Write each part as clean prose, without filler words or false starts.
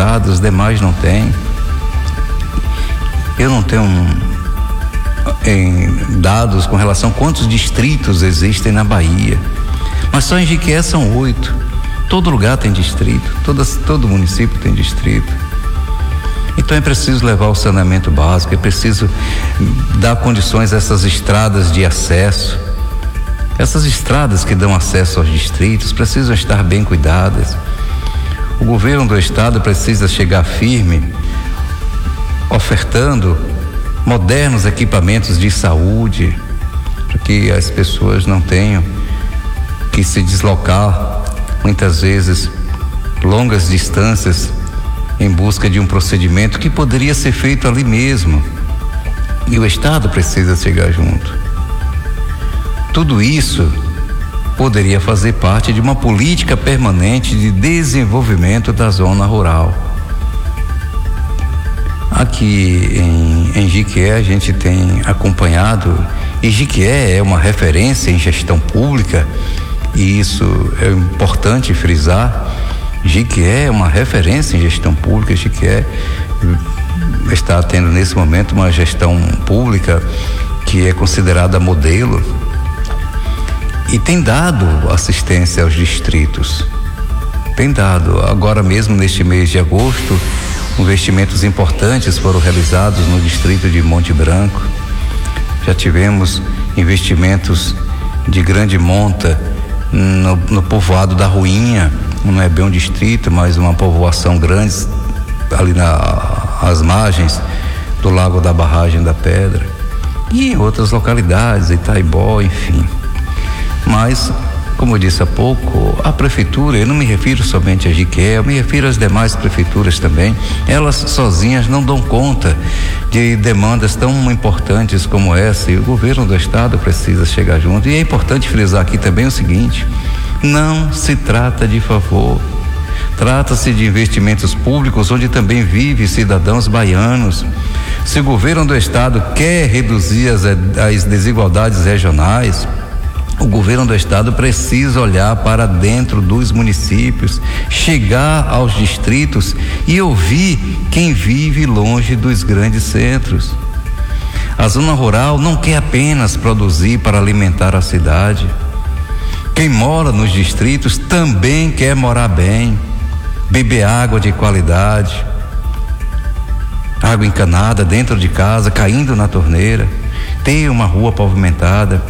estrada, os demais não têm. Eu não tenho dados com relação a quantos distritos existem na Bahia, mas só em Jiquié são 8. Todo lugar tem distrito, todo município tem distrito. Então é preciso levar o saneamento básico, é preciso dar condições a essas estradas de acesso. Essas estradas que dão acesso aos distritos precisam estar bem cuidadas. O governo do estado precisa chegar firme, ofertando modernos equipamentos de saúde, para que as pessoas não tenham que se deslocar, muitas vezes, longas distâncias, em busca de um procedimento que poderia ser feito ali mesmo. E o estado precisa chegar junto. Tudo isso poderia fazer parte de uma política permanente de desenvolvimento da zona rural. Aqui em Jiquié a gente tem acompanhado, e Jiquié é uma referência em gestão pública, e isso é importante frisar. Jiquié é uma referência em gestão pública. Jiquié está tendo nesse momento uma gestão pública que é considerada modelo e tem dado assistência aos distritos. Tem dado. Agora mesmo, neste mês de agosto, investimentos importantes foram realizados no distrito de Monte Branco. Já tivemos investimentos de grande monta no povoado da Ruinha. Não é bem um distrito, mas uma povoação grande ali às margens do Lago da Barragem da Pedra e em outras localidades, Itaibó, enfim. Mas, como eu disse há pouco, a prefeitura, eu não me refiro somente a Jiquié, eu me refiro às demais prefeituras também. Elas sozinhas não dão conta de demandas tão importantes como essa, e o governo do estado precisa chegar junto. E é importante frisar aqui também o seguinte: não se trata de favor, trata-se de investimentos públicos onde também vivem cidadãos baianos. Se o governo do estado quer reduzir as desigualdades regionais, o governo do estado precisa olhar para dentro dos municípios, chegar aos distritos e ouvir quem vive longe dos grandes centros. A zona rural não quer apenas produzir para alimentar a cidade. Quem mora nos distritos também quer morar bem, beber água de qualidade, água encanada dentro de casa, caindo na torneira, ter uma rua pavimentada,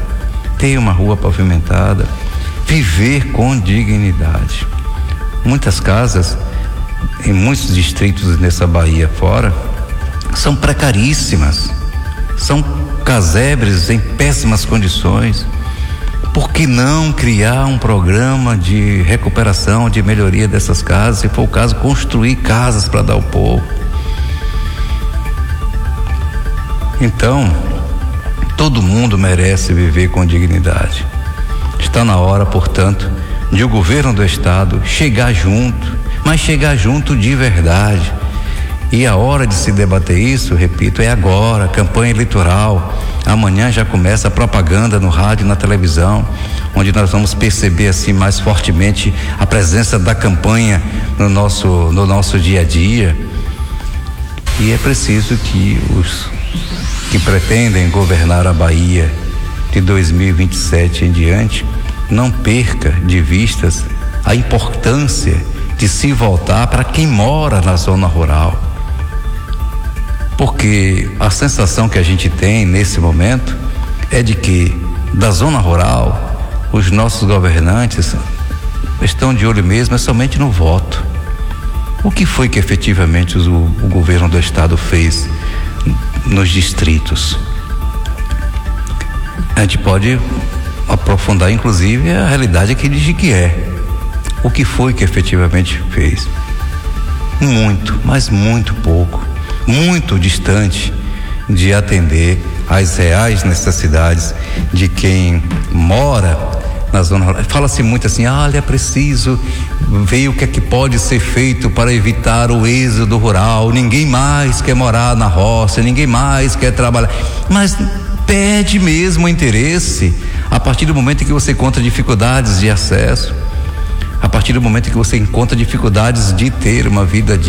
viver com dignidade. Muitas casas, em muitos distritos nessa Bahia fora, são precaríssimas, são casebres em péssimas condições. Por que não criar um programa de recuperação, de melhoria dessas casas? Se for o caso, construir casas para dar ao povo. Então, todo mundo merece viver com dignidade. Está na hora, portanto, de o governo do estado chegar junto, mas chegar junto de verdade. E a hora de se debater isso, repito, é agora, campanha eleitoral. Amanhã já começa a propaganda no rádio e na televisão, onde nós vamos perceber assim mais fortemente a presença da campanha no nosso dia a dia. E é preciso que os que pretendem governar a Bahia de 2027 em diante não perca de vistas a importância de se voltar para quem mora na zona rural. Porque a sensação que a gente tem nesse momento é de que da zona rural os nossos governantes estão de olho mesmo somente no voto. O que foi que efetivamente o governo do estado fez nos distritos? A gente pode aprofundar inclusive a realidade aqui de Jiquié. O que foi que efetivamente fez? Muito, mas muito pouco, muito distante de atender às reais necessidades de quem mora na zona rural. Fala-se muito assim: olha, é preciso ver o que é que pode ser feito para evitar o êxodo rural. Ninguém mais quer morar na roça, ninguém mais quer trabalhar, mas perde mesmo o interesse a partir do momento em que você encontra dificuldades de acesso, a partir do momento em que você encontra dificuldades de ter uma vida digna.